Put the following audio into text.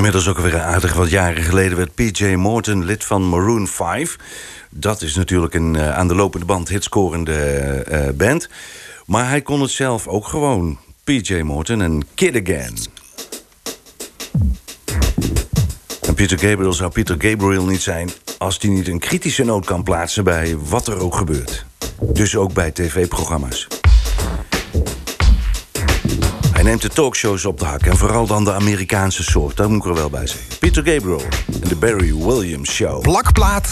Inmiddels ook weer aardig wat jaren geleden werd P.J. Morton lid van Maroon 5. Dat is natuurlijk een aan de lopende band hitscorende band. Maar hij kon het zelf ook gewoon. P.J. Morton en Kid Again. En Peter Gabriel zou Peter Gabriel niet zijn als hij niet een kritische noot kan plaatsen bij wat er ook gebeurt. Dus ook bij tv-programma's. Hij neemt de talkshows op de hak en vooral dan de Amerikaanse soort. Dat moet ik er wel bij zeggen. Peter Gabriel en de Barry Williams Show. Plakplaat